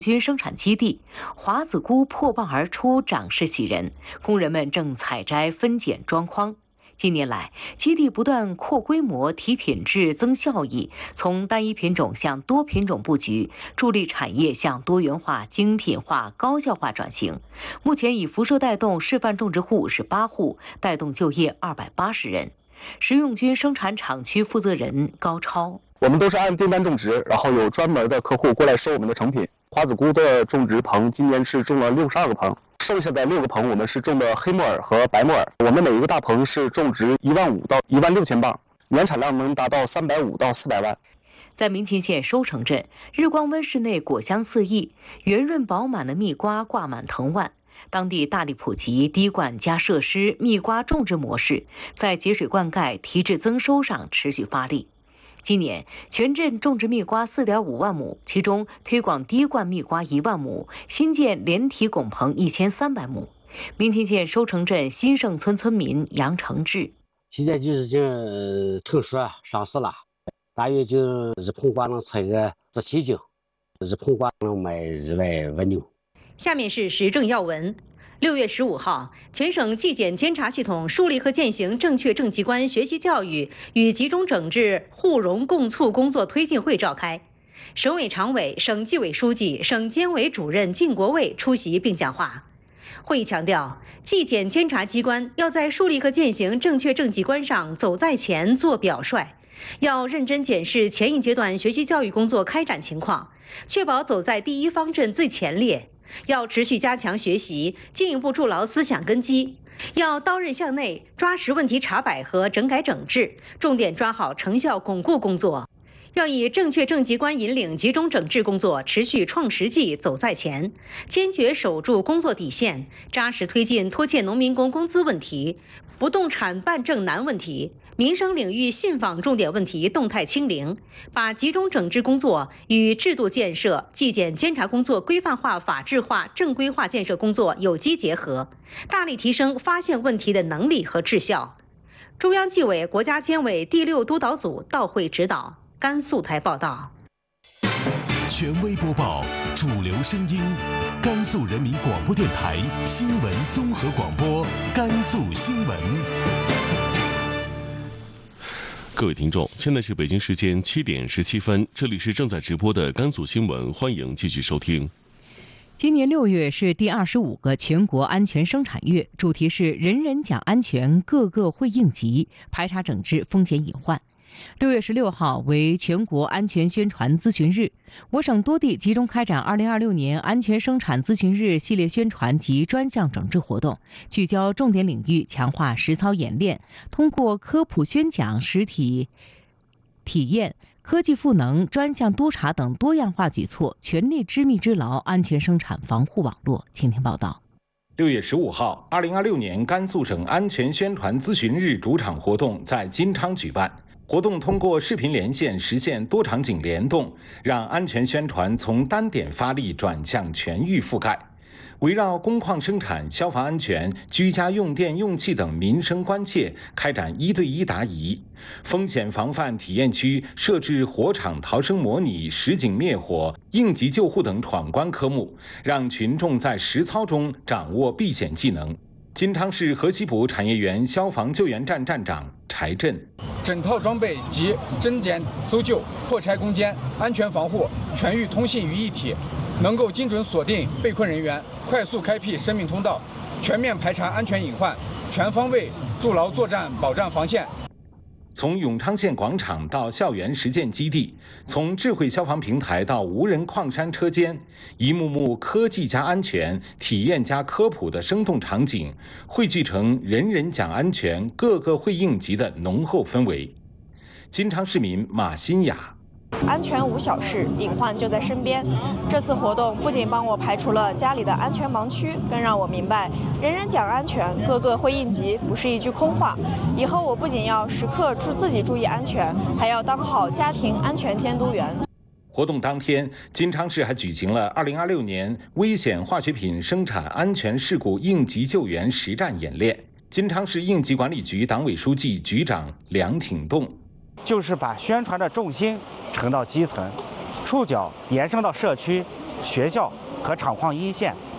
军生产基地，华子菇破蚌而出，长势喜人。工人们正采摘、分拣、装筐。近年来，基地不断扩规模、提品质、增效益，从单一品种向多品种布局，助力产业向多元化、精品化、高效化转型。目前以辐射带动示范种植户58户，带动就业280人。食用菌生产厂区负责人高超： 我们都是按订单种植，然后有专门的客户过来收我们的成品。华子菇的种植棚今年是种了62个棚，剩下的6个棚我们是种的黑木耳和白木耳。我们每一个大棚是种植15000到16000磅，年产量能达到350到400万。 在民勤县收成镇，日光温室内果香四溢，圆润饱满的蜜瓜挂满藤蔓。当地大力普及滴灌加设施蜜瓜种植模式，在节水灌溉、提质增收上持续发力。今年全镇种植蜜瓜4.5万亩，其中推广滴灌蜜瓜1万亩，新建连体拱棚1300亩。民勤县收成镇新盛村村民杨成志： 现在就是成熟上市了，大约就一盆瓜能采个17斤，一盆瓜能卖2.56。 下面是时政要闻。6月15号，全省纪检监察系统树立和践行正确正机关学习教育与集中整治互融共促工作推进会召开，省委常委、省纪委书记、省监委主任靳国卫出席并讲话。会议强调，纪检监察机关要在树立和践行正确正机关上走在前、做表率，要认真检视前一阶段学习教育工作开展情况，确保走在第一方阵最前列。要持续加强学习，进一步筑牢思想根基。要刀刃向内，抓实问题查摆和整改整治，重点抓好成效巩固工作。要以正确正机关引领集中整治工作持续创实际走在前，坚决守住工作底线，扎实推进拖欠农民工工资问题、不动产办证难问题、民生领域信访重点问题动态清零，把集中整治工作与制度建设、纪检监察工作规范化、法治化、正规化建设工作有机结合，大力提升发现问题的能力和质效。中央纪委国家监委第6督导组到会指导。甘肃台报道。 权威播报，主流声音，甘肃人民广播电台新闻综合广播，甘肃新闻。各位听众，现在是北京时间7点17分，这里是正在直播的甘肃新闻，欢迎继续收听。 今年6月是第25个全国安全生产月，主题是人人讲安全，个个会应急，排查整治风险隐患。6月16号为全国安全宣传咨询日，我省多地集中开展2026年安全生产咨询日系列宣传及专项整治活动，聚焦重点领域，强化实操演练，通过科普宣讲、实体体验、科技赋能、专项督查等多样化举措，全力织密织牢安全生产防护网络。请听报道。 6月15号，2026年甘肃省安全宣传咨询日主场活动在金昌举办。活动通过视频连线实现多场景联动，让安全宣传从单点发力转向全域覆盖。围绕工矿生产、消防安全、居家用电用气等民生关切，开展1对1答疑。风险防范体验区设置火场逃生模拟、实景灭火、应急救护等闯关科目，让群众在实操中掌握避险技能。金昌市河西堡产业园消防救援站站长柴震： 整套装备及侦检搜救、破拆攻坚、安全防护全域通信于一体，能够精准锁定被困人员，快速开辟生命通道，全面排查安全隐患，全方位筑牢作战保障防线。 从永昌县广场到校园实践基地，从智慧消防平台到无人矿山车间，一幕幕科技加安全、体验加科普的生动场景，汇聚成人人讲安全，个个会应急的浓厚氛围。金昌市民马新雅： 安全无小事，隐患就在身边。这次活动不仅帮我排除了家里的安全盲区，更让我明白人人讲安全，个个会应急不是一句空话。以后我不仅要时刻自己注意安全，还要当好家庭安全监督员。 活动当天，金昌市还举行了2026年危险化学品生产安全事故应急救援实战演练。金昌市应急管理局党委书记、局长梁挺栋： 就是把宣传的重心沉到基层， 触角延伸到社区、学校和厂矿一线，